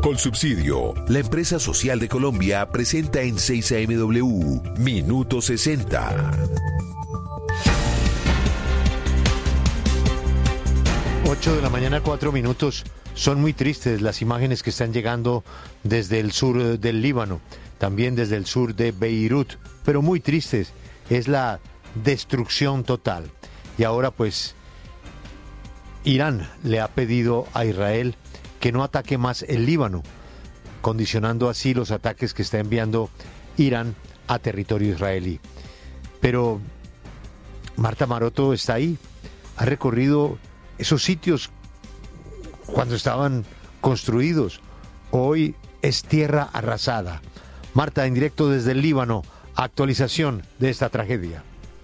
Colsubsidio, la empresa social de Colombia, presenta en 6AMW Minuto 60. 8 de la mañana, 4 minutos. Son muy tristes las imágenes que están llegando desde el sur del Líbano, también desde el sur de Beirut, pero muy tristes. Es la destrucción total. Y ahora pues Irán le ha pedido a Israel que no ataque más el Líbano, condicionando así los ataques que está enviando Irán a territorio israelí. Pero Marta Maroto está ahí, ha recorrido esos sitios cuando estaban construidos. Hoy es tierra arrasada. Marta, en directo desde el Líbano, actualización de esta tragedia.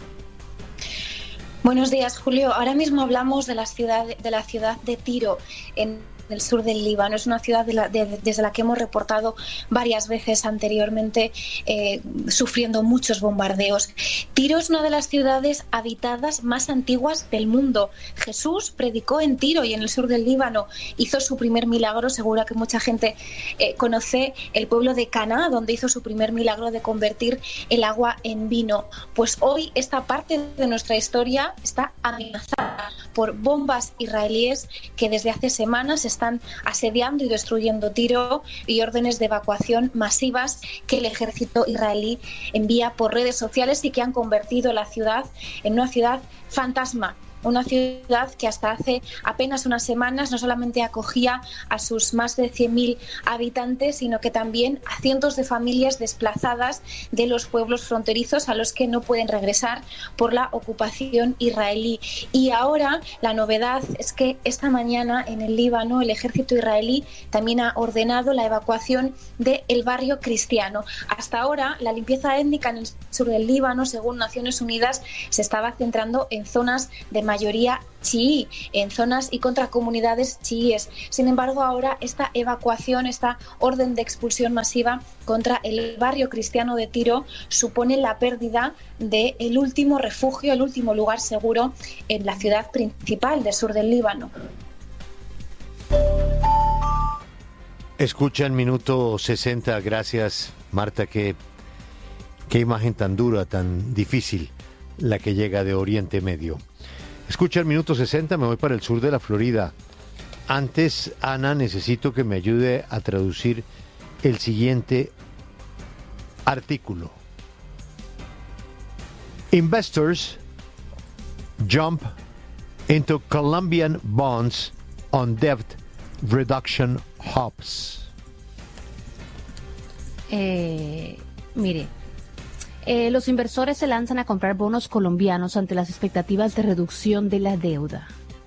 Buenos días, Julio. Ahora mismo hablamos de la ciudad de Tiro, en el sur del Líbano. Es una ciudad desde la que hemos reportado varias veces anteriormente, sufriendo muchos bombardeos. Tiro es una de las ciudades habitadas más antiguas del mundo. Jesús predicó en Tiro y en el sur del Líbano. Hizo su primer milagro, seguro que mucha gente conoce el pueblo de Caná, donde hizo su primer milagro de convertir el agua en vino. Pues hoy esta parte de nuestra historia está amenazada por bombas israelíes que desde hace semanas están asediando y destruyendo Tiro, y órdenes de evacuación masivas que el ejército israelí envía por redes sociales y que han convertido la ciudad en una ciudad fantasma. Una ciudad que hasta hace apenas unas semanas no solamente acogía a sus más de 100.000 habitantes, sino que también a cientos de familias desplazadas de los pueblos fronterizos a los que no pueden regresar por la ocupación israelí. Y ahora la novedad es que esta mañana en el Líbano el ejército israelí también ha ordenado la evacuación del barrio cristiano. Hasta ahora la limpieza étnica en el sur del Líbano, según Naciones Unidas, se estaba centrando en zonas de mayoría chií, en zonas y contra comunidades chiíes. Sin embargo, ahora esta evacuación, esta orden de expulsión masiva contra el barrio cristiano de Tiro supone la pérdida del último refugio, el último lugar seguro en la ciudad principal del sur del Líbano. Escucha en minuto 60, gracias Marta, qué imagen tan dura, tan difícil la que llega de Oriente Medio. Escucha el minuto 60, me voy para el sur de la Florida. Antes, Ana, necesito que me ayude a traducir el siguiente artículo. Investors jump into Colombian bonds on debt reduction hopes. Mire. Los inversores se lanzan a comprar bonos colombianos ante las expectativas de reducción de la deuda.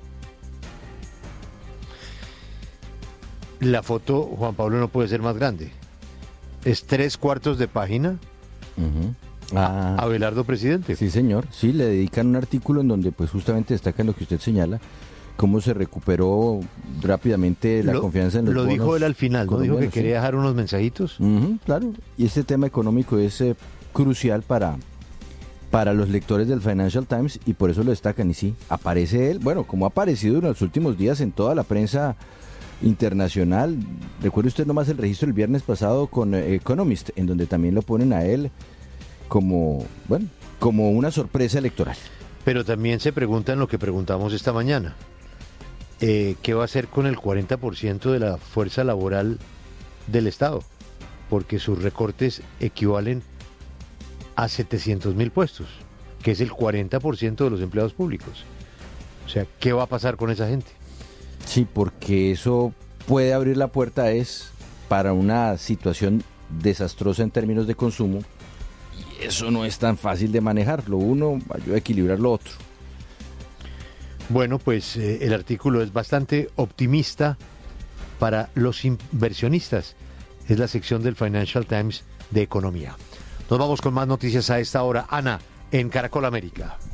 La foto, Juan Pablo, no puede ser más grande. Es 3/4 de página. A Abelardo Presidente. Sí, señor. Sí, le dedican un artículo en donde pues justamente destacan lo que usted señala, cómo se recuperó rápidamente la confianza en los bonos. Lo dijo él al final, ¿no? Dijo que quería dejar unos mensajitos. Claro, y este tema económico es crucial para los lectores del Financial Times y por eso lo destacan. Y sí, aparece él, bueno, como ha aparecido en los últimos días en toda la prensa internacional. Recuerde usted nomás el registro el viernes pasado con Economist, en donde también lo ponen a él como una sorpresa electoral. Pero también se preguntan lo que preguntamos esta mañana. ¿Qué va a hacer con el 40% de la fuerza laboral del Estado? Porque sus recortes equivalen a 700.000 puestos, que es el 40% de los empleados públicos. O sea, ¿qué va a pasar con esa gente? Sí, porque eso puede abrir la puerta para una situación desastrosa en términos de consumo, y eso no es tan fácil de manejar. Lo uno ayuda a equilibrar lo otro. Bueno, pues el artículo es bastante optimista para los inversionistas. Es la sección del Financial Times de Economía. Nos vamos con más noticias a esta hora. Ana, en Caracol América.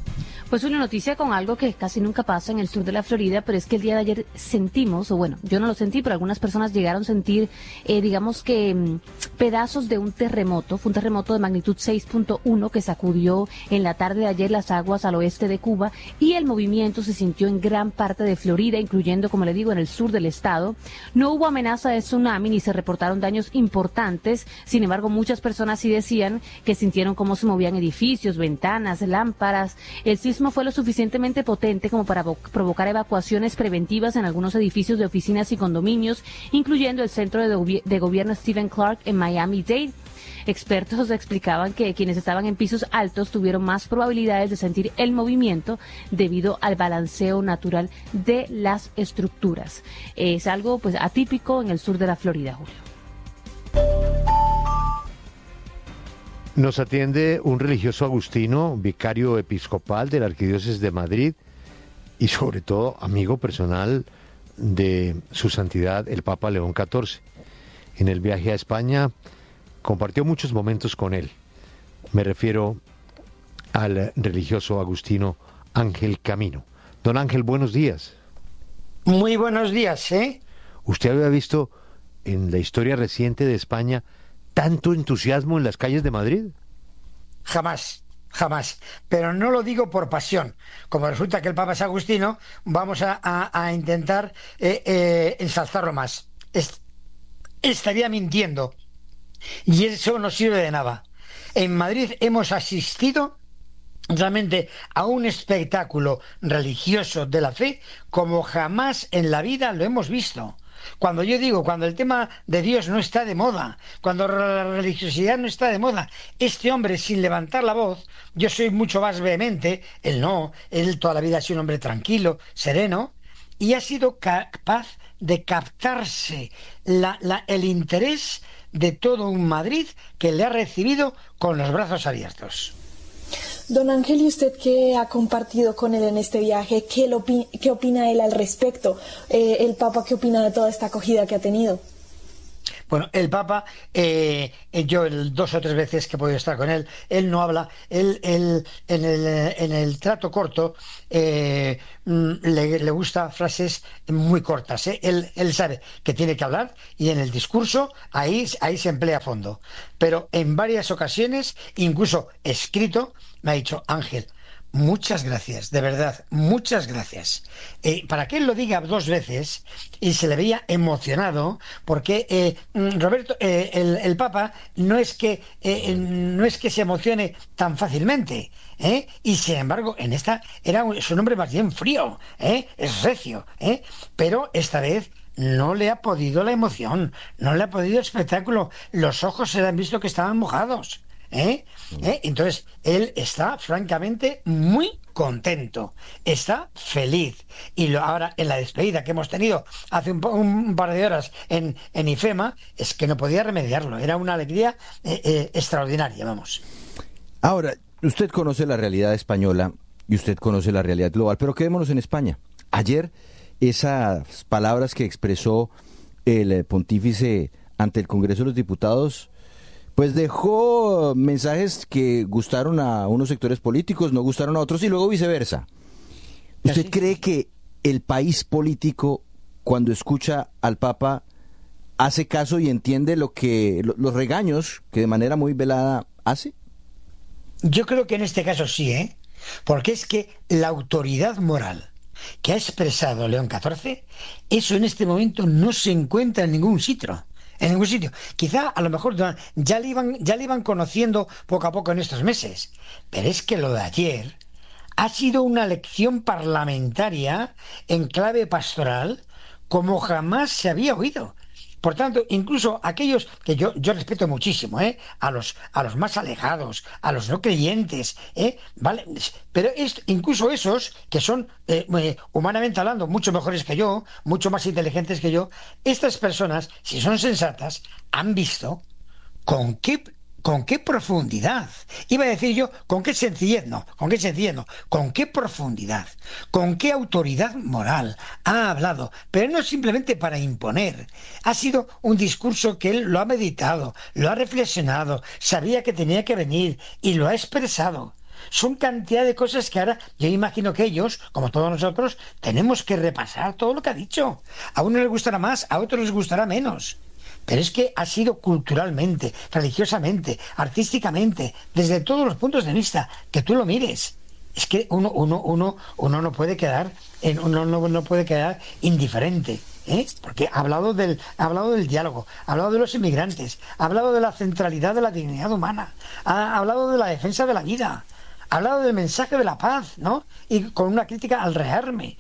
Pues una noticia con algo que casi nunca pasa en el sur de la Florida, pero es que el día de ayer sentimos, o bueno, yo no lo sentí, pero algunas personas llegaron a sentir, digamos que pedazos de un terremoto. Fue un terremoto de magnitud 6.1 que sacudió en la tarde de ayer las aguas al oeste de Cuba, y el movimiento se sintió en gran parte de Florida, incluyendo, como le digo, en el sur del estado. No hubo amenaza de tsunami ni se reportaron daños importantes. Sin embargo, muchas personas sí decían que sintieron cómo se movían edificios, ventanas, lámparas. El sismo fue lo suficientemente potente como para provocar evacuaciones preventivas en algunos edificios de oficinas y condominios, incluyendo el centro de gobierno Stephen Clark en Miami-Dade. Expertos explicaban que quienes estaban en pisos altos tuvieron más probabilidades de sentir el movimiento debido al balanceo natural de las estructuras. Es algo pues atípico en el sur de la Florida, Julio. Nos atiende un religioso agustino, vicario episcopal de la Arquidiócesis de Madrid y sobre todo amigo personal de su santidad el Papa León XIV. En el viaje a España compartió muchos momentos con él. Me refiero al religioso agustino Ángel Camino. Don Ángel, buenos días. Muy buenos días, ¿eh? ¿Usted había visto en la historia reciente de España tanto entusiasmo en las calles de Madrid? Jamás, jamás. Pero no lo digo por pasión. Como resulta que el Papa es agustino, vamos a intentar ensalzarlo más. Estaría mintiendo. Y eso no sirve de nada. En Madrid hemos asistido realmente a un espectáculo religioso de la fe como jamás en la vida lo hemos visto. Cuando yo digo, cuando el tema de Dios no está de moda, cuando la religiosidad no está de moda, este hombre sin levantar la voz, yo soy mucho más vehemente, él no, él toda la vida ha sido un hombre tranquilo, sereno, y ha sido capaz de captarse el interés de todo un Madrid que le ha recibido con los brazos abiertos. Don Ángel, ¿y usted qué ha compartido con él en este viaje? ¿Qué opina él al respecto? ¿El Papa qué opina de toda esta acogida que ha tenido? Bueno, el Papa, yo 2 o 3 veces que he podido estar con él, él no habla, él en el trato corto le gusta frases muy cortas, ¿eh? Él sabe que tiene que hablar y en el discurso ahí se emplea a fondo. Pero en varias ocasiones, incluso escrito, me ha dicho: Ángel, muchas gracias, de verdad, muchas gracias. Para que él lo diga 2 veces y se le veía emocionado, porque Roberto, el Papa no es que se emocione tan fácilmente, y sin embargo en esta es un hombre más bien frío, es recio, pero esta vez no le ha podido la emoción, no le ha podido el espectáculo, los ojos se le han visto que estaban mojados. Entonces él está francamente muy contento, está feliz, y ahora en la despedida que hemos tenido hace un par de horas en IFEMA, es que no podía remediarlo, era una alegría extraordinaria, vamos. Ahora, usted conoce la realidad española y usted conoce la realidad global, pero quedémonos en España. Ayer esas palabras que expresó el pontífice ante el Congreso de los Diputados pues dejó mensajes que gustaron a unos sectores políticos, no gustaron a otros y luego viceversa. ¿Usted cree que el país político, cuando escucha al Papa, hace caso y entiende los regaños que de manera muy velada hace? Yo creo que en este caso sí, porque es que la autoridad moral que ha expresado León XIV, eso en este momento no se encuentra en ningún sitio. En ningún sitio. Quizá a lo mejor ya le iban conociendo poco a poco en estos meses. Pero es que lo de ayer ha sido una lección parlamentaria en clave pastoral como jamás se había oído. Por tanto, incluso aquellos que yo respeto muchísimo, a los más alejados, a los no creyentes, ¿vale? Pero incluso esos que son, humanamente hablando, mucho mejores que yo, mucho más inteligentes que yo, estas personas, si son sensatas, han visto con qué profundidad, iba a decir yo, con qué sencillez, con qué profundidad, con qué autoridad moral ha hablado, pero no simplemente para imponer. Ha sido un discurso que él lo ha meditado, lo ha reflexionado, sabía que tenía que venir y lo ha expresado. Son cantidad de cosas que ahora yo imagino que ellos, como todos nosotros, tenemos que repasar todo lo que ha dicho. A uno les gustará más, a otros les gustará menos. Pero es que ha sido culturalmente, religiosamente, artísticamente, desde todos los puntos de vista, que tú lo mires. Es que uno no puede quedar no puede quedar indiferente, porque ha hablado del diálogo, ha hablado de los inmigrantes, ha hablado de la centralidad de la dignidad humana, ha hablado de la defensa de la vida, ha hablado del mensaje de la paz, ¿no? Y con una crítica al rearme,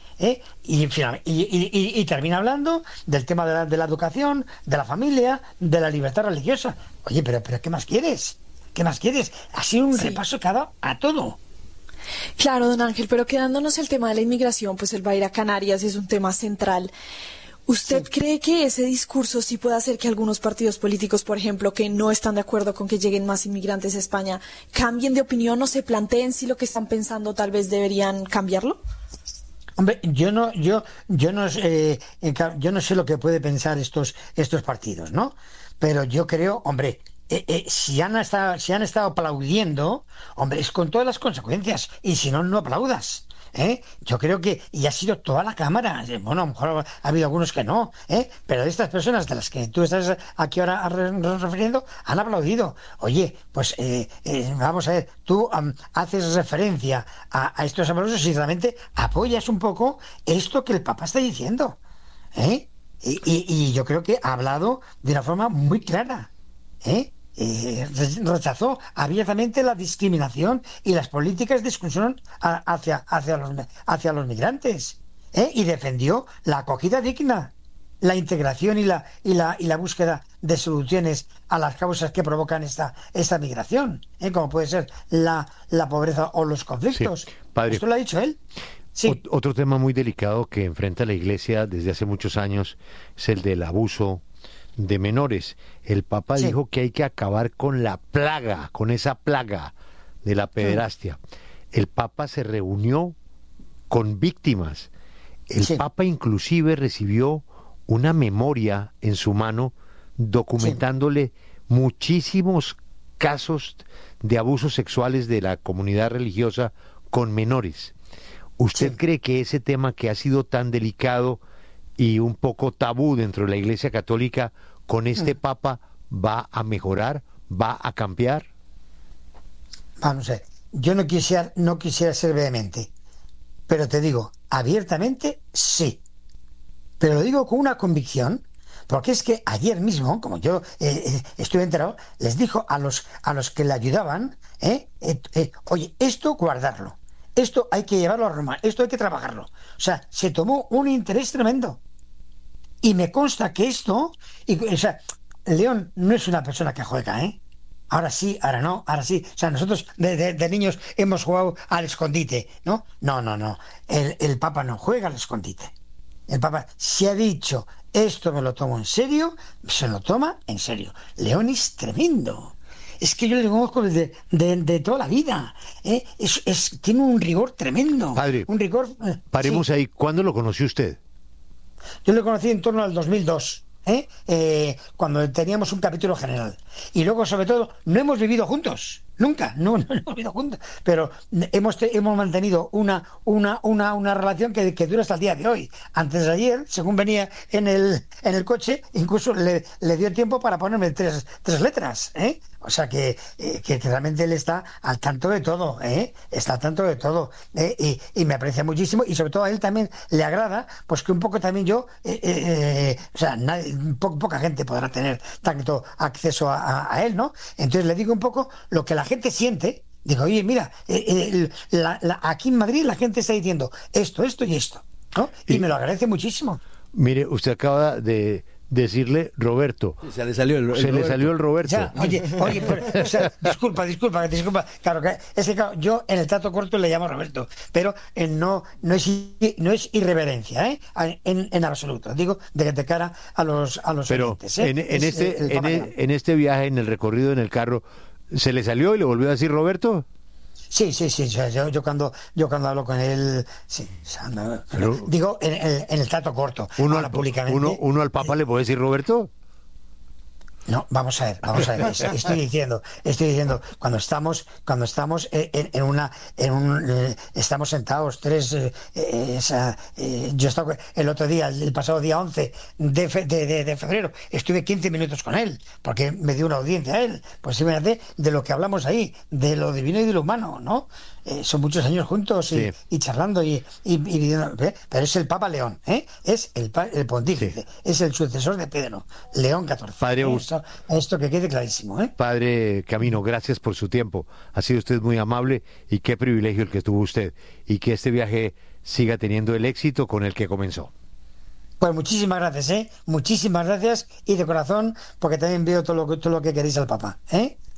y termina hablando del tema de la educación, de la familia, de la libertad religiosa. Oye, pero ¿qué más quieres? ¿Qué más quieres? Ha sido un repaso que ha dado a todo. Claro, don Ángel, pero quedándonos el tema de la inmigración, pues él va a ir a Canarias y es un tema central. ¿Usted cree que ese discurso sí puede hacer que algunos partidos políticos, por ejemplo, que no están de acuerdo con que lleguen más inmigrantes a España, cambien de opinión o se planteen si lo que están pensando tal vez deberían cambiarlo? Hombre, yo no sé lo que puede pensar estos partidos, ¿no? Pero yo creo, hombre, si han estado aplaudiendo, hombre, es con todas las consecuencias, y si no, no aplaudas. Yo creo que, y ha sido toda la Cámara, bueno, a lo mejor ha habido algunos que no, pero de estas personas de las que tú estás aquí ahora refiriendo, han aplaudido. Oye, pues vamos a ver, tú haces referencia a estos aplausos y realmente apoyas un poco esto que el Papa está diciendo, y yo creo que ha hablado de una forma muy clara, rechazó abiertamente la discriminación y las políticas de exclusión hacia los migrantes, y defendió la acogida digna, la integración y la búsqueda de soluciones a las causas que provocan esta migración, como puede ser la pobreza o los conflictos. Sí, padre, ¿esto lo ha dicho él? Sí. Otro tema muy delicado que enfrenta la Iglesia desde hace muchos años es el del abuso de menores. El Papa dijo que hay que acabar con esa plaga de la pederastia. El Papa se reunió con víctimas. El Papa inclusive recibió una memoria en su mano documentándole muchísimos casos de abusos sexuales de la comunidad religiosa con menores. ¿Usted cree que ese tema que ha sido tan delicado y un poco tabú dentro de la Iglesia Católica, con este Papa va a mejorar, va a cambiar? Vamos a ver, yo no quisiera ser vehemente, pero te digo, abiertamente sí. Pero lo digo con una convicción, porque es que ayer mismo, como yo estuve enterado, les dijo a los que le ayudaban, oye, esto guardarlo, esto hay que llevarlo a Roma, esto hay que trabajarlo. O sea, se tomó un interés tremendo. Y me consta que esto, León no es una persona que juega, Ahora sí, ahora no, ahora sí. O sea, nosotros de niños hemos jugado al escondite, ¿no? No. El Papa no juega al escondite. El Papa, si ha dicho, esto me lo tomo en serio, se lo toma en serio. León es tremendo. Es que yo le conozco de toda la vida. Tiene un rigor tremendo. Padre, un rigor. Paremos ahí. ¿Cuándo lo conoció usted? Yo lo conocí en torno al 2002, cuando teníamos un capítulo general. Y luego, sobre todo, no hemos vivido juntos. Nunca, no hemos vivido juntos. Pero hemos mantenido una relación que dura hasta el día de hoy. Antes de ayer, según venía en el coche, incluso le dio tiempo para ponerme tres letras, O sea que realmente él está al tanto de todo, está al tanto de todo, y me aprecia muchísimo, y sobre todo a él también le agrada, pues que un poco también yo, poca gente podrá tener tanto acceso a él, ¿no? Entonces le digo un poco lo que la gente siente. Digo, oye, mira, aquí en Madrid la gente está diciendo esto y esto, ¿no? Y me lo agradece muchísimo. Mire, usted acaba de decirle Roberto. Se le salió el Roberto. Ya, oye, o sea, disculpa. Claro, es que yo en el trato corto le llamo Roberto, pero no es irreverencia, en absoluto. Digo, de cara a los pero oyentes, en este viaje, en el recorrido en el carro, ¿se le salió y le volvió a decir Roberto? Sí. Yo cuando hablo con él, sí. Pero, digo, en el trato corto. ¿Uno al Papa le puede decir Roberto? No, vamos a ver. Estoy diciendo, cuando estamos estamos sentados tres, yo estaba el otro día, el pasado día 11 de febrero, estuve 15 minutos con él, porque me dio una audiencia a él. Pues imagínate de lo que hablamos ahí, de lo divino y de lo humano, ¿no? Son muchos años juntos y charlando pero es el Papa León, es el pontífice, es el sucesor de Pedro, León XIV. Padre esto que quede clarísimo, Padre Camino, gracias por su tiempo. Ha sido usted muy amable y qué privilegio el que tuvo usted. Y que este viaje siga teniendo el éxito con el que comenzó. Pues muchísimas gracias, muchísimas gracias, y de corazón, porque también veo todo lo que queréis al Papa,